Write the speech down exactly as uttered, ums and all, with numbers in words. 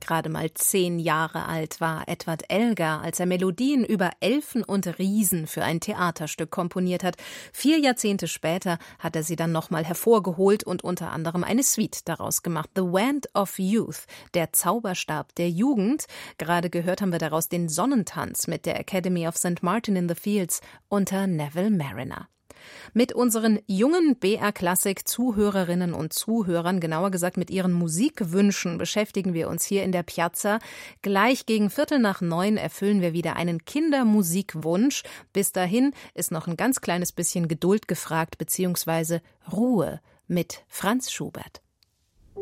gerade mal zehn Jahre alt war Edward Elgar, als er Melodien über Elfen und Riesen für ein Theaterstück komponiert hat. Vier Jahrzehnte später hat er sie dann nochmal hervorgeholt und unter anderem eine Suite daraus gemacht. The Wand of Youth, der Zauberstab der Jugend. Gerade gehört haben wir daraus den Sonnentanz mit der Academy of Saint Martin in the Fields unter Neville Marriner. Mit unseren jungen B R-Klassik-Zuhörerinnen und Zuhörern, genauer gesagt mit ihren Musikwünschen, beschäftigen wir uns hier in der Piazza. Gleich gegen Viertel nach neun erfüllen wir wieder einen Kindermusikwunsch. Bis dahin ist noch ein ganz kleines bisschen Geduld gefragt, beziehungsweise Ruhe mit Franz Schubert.